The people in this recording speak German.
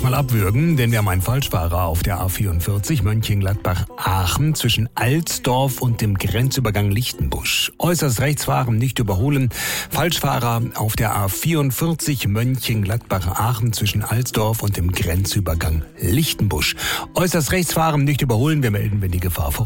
kurz mal abwürgen, denn wir haben einen Falschfahrer auf der A44 Mönchengladbach-Aachen zwischen Alsdorf und dem Grenzübergang Lichtenbusch. Äußerst rechts fahren, nicht überholen. Falschfahrer auf der A44 Mönchengladbach-Aachen zwischen Alsdorf und dem Grenzübergang Lichtenbusch. Äußerst rechts fahren, nicht überholen. Wir melden, wenn die Gefahr vorbei ist.